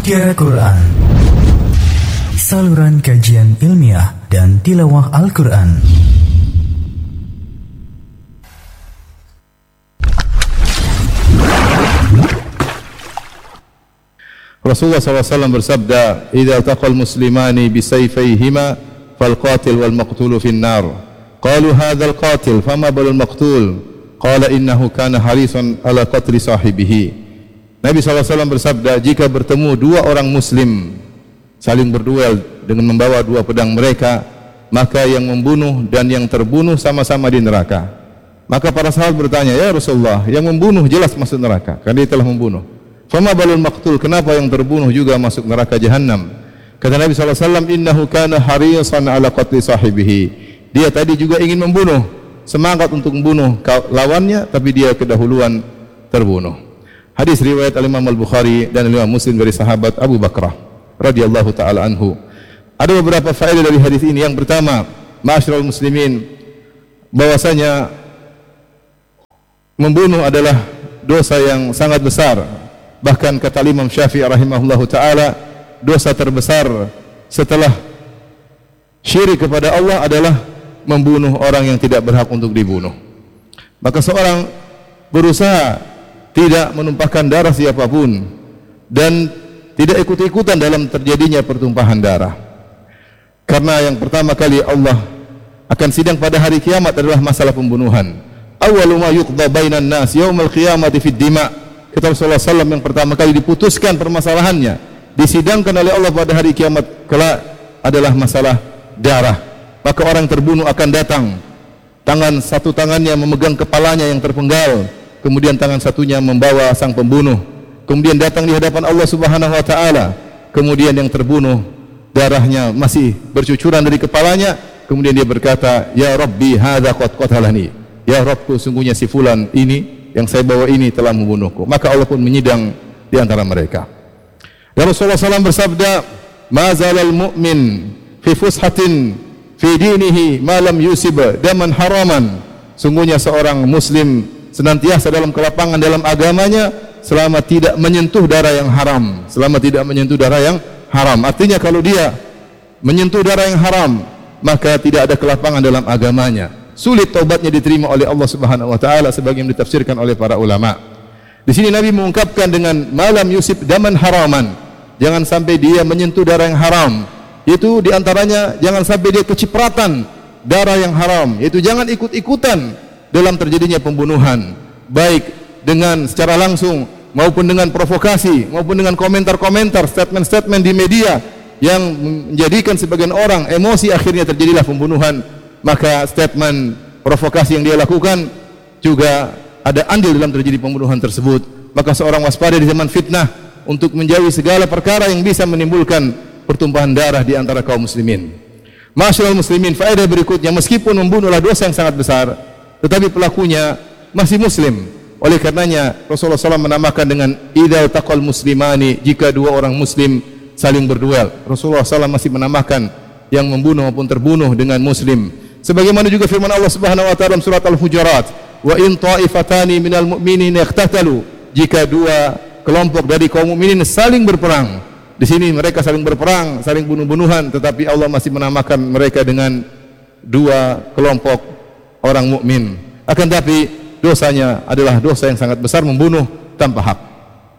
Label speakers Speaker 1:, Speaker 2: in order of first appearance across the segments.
Speaker 1: Mutiara Quran, saluran kajian ilmiah dan tilawah Al-Quran.
Speaker 2: Rasulullah SAW bersabda, "Idza taqal muslimani bisayfayhima fal qatil wal maqtul fin nar." Qalu hadzal qatil fama balul maqtul? Qala innahu kana harisan ala qatli sahibihi. Nabi SAW bersabda, jika bertemu dua orang muslim saling berduel dengan membawa dua pedang mereka, maka yang membunuh dan yang terbunuh sama-sama di neraka. Maka para sahabat bertanya, ya Rasulullah, yang membunuh jelas masuk neraka karena dia telah membunuh. Fama balul maqtul, kenapa yang terbunuh juga masuk neraka jahanam? Kata Nabi SAW, innahu kana harisan ala qatli sahibihi. Dia tadi juga ingin membunuh, semangat untuk membunuh lawannya, tapi dia kedahuluan terbunuh. Hadis riwayat Al-Imam Al-Bukhari dan Al-Imam Muslim dari sahabat Abu Bakrah radhiyallahu taala anhu. Ada beberapa faedah dari hadis ini. Yang pertama, ma'asyiral muslimin, bahwasanya membunuh adalah dosa yang sangat besar. Bahkan kata Imam Syafi'i rahimahullahu taala, dosa terbesar setelah syirik kepada Allah adalah membunuh orang yang tidak berhak untuk dibunuh. Maka seorang berusaha tidak menumpahkan darah siapapun dan tidak ikut-ikutan dalam terjadinya pertumpahan darah. Karena yang pertama kali Allah akan sidang pada hari kiamat adalah masalah pembunuhan. Awwalu ma yuqda bainan nas yaumal qiyamati fid dima'. Kata Rasulullah SAW, yang pertama kali diputuskan permasalahannya, disidangkan oleh Allah pada hari kiamat kelak adalah masalah darah. Maka orang terbunuh akan datang, satu tangannya memegang kepalanya yang terpenggal, kemudian tangan satunya membawa sang pembunuh, kemudian datang di hadapan Allah Subhanahu wa taala, kemudian yang terbunuh darahnya masih bercucuran dari kepalanya, kemudian dia berkata, ya Rabbi hadza qad qatalani, ya Rabbku, sungguhnya si fulan ini yang saya bawa ini telah membunuhku. Maka Allah pun menyidang di antara mereka. Dan Rasulullah SAW bersabda, ma zalal mu'min fi fushatin fi dinihi ma lam yusib daman haraman. Sungguhnya seorang muslim senantiasa dalam kelapangan dalam agamanya selama tidak menyentuh darah yang haram. Selama tidak menyentuh darah yang haram. Artinya kalau dia menyentuh darah yang haram, maka tidak ada kelapangan dalam agamanya. Sulit taubatnya diterima oleh Allah Subhanahu wa taala sebagaimana ditafsirkan oleh para ulama. Di sini Nabi mengungkapkan dengan malam yusib daman haraman. Jangan sampai dia menyentuh darah yang haram. Itu di antaranya jangan sampai dia kecipratan darah yang haram. Itu jangan ikut-ikutan dalam terjadinya pembunuhan, baik dengan secara langsung maupun dengan provokasi maupun dengan komentar-komentar, statement-statement di media yang menjadikan sebagian orang emosi, akhirnya terjadilah pembunuhan. Maka statement provokasi yang dia lakukan juga ada andil dalam terjadi pembunuhan tersebut. Maka seorang waspada di zaman fitnah untuk menjauhi segala perkara yang bisa menimbulkan pertumpahan darah di antara kaum muslimin. Ma'asyiral muslimin, faedah berikutnya, meskipun membunuhlah dosa yang sangat besar, tetapi pelakunya masih muslim. Oleh karenanya Rasulullah SAW menamakan dengan idza taqal muslimani, jika dua orang muslim saling berduel. Rasulullah SAW masih menamakan yang membunuh maupun terbunuh dengan muslim. Sebagaimana juga firman Allah Subhanahu wa taala dalam surat Al-Hujurat, wa in ta'ifatani minal mu'minina iqtatalu, jika dua kelompok dari kaum mukminin saling berperang. Di sini mereka saling berperang, saling bunuh-bunuhan, tetapi Allah masih menamakan mereka dengan dua kelompok orang mukmin. Akan tapi dosanya adalah dosa yang sangat besar, membunuh tanpa hak.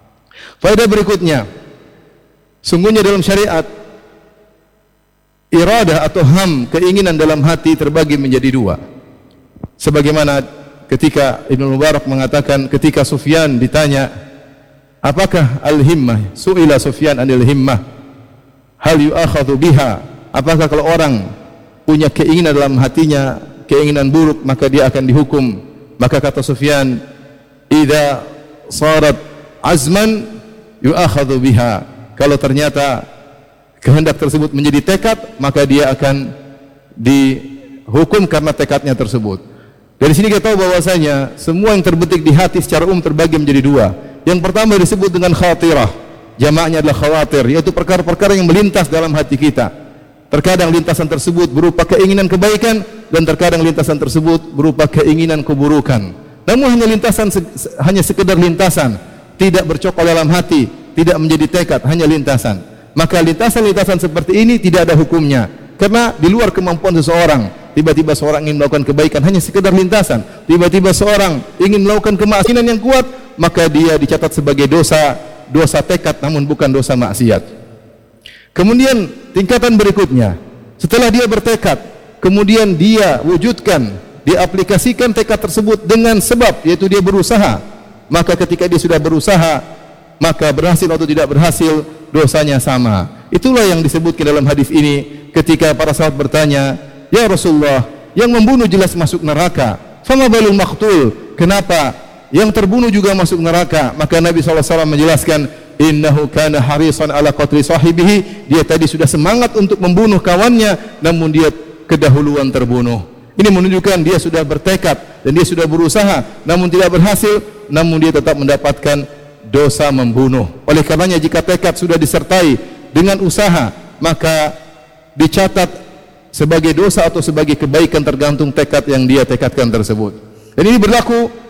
Speaker 2: Faedah berikutnya, sungguhnya dalam syariat iradah atau ham, keinginan dalam hati terbagi menjadi dua. Sebagaimana ketika Ibnu Mubarak mengatakan, ketika Sufyan ditanya apakah al-himmah, su'ila Sufyan anil himmah hal yu'akhadhu biha, apakah kalau orang punya keinginan dalam hatinya, keinginan buruk, maka dia akan dihukum. Maka kata Sufyan, idza sarat azman yu'akhadhu biha, kalau ternyata kehendak tersebut menjadi tekad, maka dia akan dihukum karena tekadnya tersebut. Dari sini kita tahu bahwasanya semua yang terbetik di hati secara umum terbagi menjadi dua. Yang pertama disebut dengan khatirah, jamaknya adalah khawatir, yaitu perkara-perkara yang melintas dalam hati kita. Terkadang lintasan tersebut berupa keinginan kebaikan, dan terkadang lintasan tersebut berupa keinginan keburukan. Namun hanya lintasan, hanya sekedar lintasan, tidak bercokol dalam hati, tidak menjadi tekad, hanya lintasan. Maka lintasan-lintasan seperti ini tidak ada hukumnya, karena di luar kemampuan seseorang. Tiba-tiba seorang ingin melakukan kebaikan hanya sekedar lintasan, tiba-tiba seorang ingin melakukan kemaksiatan yang kuat, maka dia dicatat sebagai dosa tekad namun bukan dosa maksiat. Kemudian tingkatan berikutnya, setelah dia bertekad, kemudian dia wujudkan, dia aplikasikan tekad tersebut dengan sebab, yaitu dia berusaha. Maka ketika dia sudah berusaha, maka berhasil atau tidak berhasil, dosanya sama. Itulah yang disebutkan dalam hadis ini ketika para sahabat bertanya, "Ya Rasulullah, yang membunuh jelas masuk neraka, fama balul maqtul? Kenapa yang terbunuh juga masuk neraka?" Maka Nabi SAW menjelaskan, "Innahu kana harisan ala qatli sahibihi." Dia tadi sudah semangat untuk membunuh kawannya, namun dia kedahuluan terbunuh. Ini menunjukkan dia sudah bertekad dan dia sudah berusaha, namun tidak berhasil, namun dia tetap mendapatkan dosa membunuh. Oleh karenanya jika tekad sudah disertai dengan usaha, maka dicatat sebagai dosa atau sebagai kebaikan tergantung tekad yang dia tekadkan tersebut. Dan ini berlaku